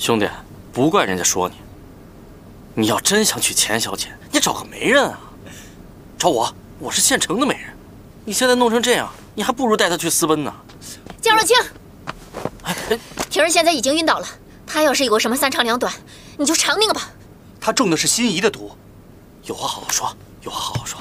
兄弟，不怪人家说你。你要真想娶钱小姐，你找个媒人啊，找我，我是现成的媒人。你现在弄成这样，你还不如带她去私奔呢。 江若清，婷儿现在已经晕倒了，她要是有个什么三长两短，你就偿命吧。 她中的是心仪的毒， 有话好好说，有话好好说。